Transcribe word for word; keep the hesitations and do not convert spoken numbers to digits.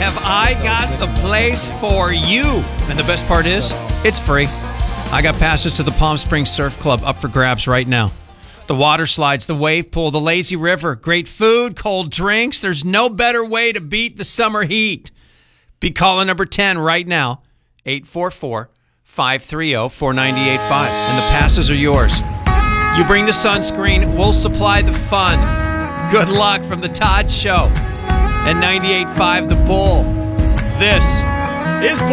have I got the place for you. And the best part is, it's free. I got passes to the Palm Springs Surf Club up for grabs right now. The water slides, the wave pool, the lazy river, great food, cold drinks. There's no better way to beat the summer heat. Be calling number ten right now, eight four four, five three zero, four nine eight five. And the passes are yours. You bring the sunscreen, we'll supply the fun. Good luck from the Todd Show and ninety-eight point five The Bull. This is